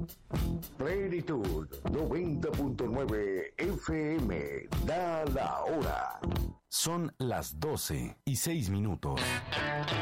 Plenitud 90.9 FM. Da la hora. Son las 12:06.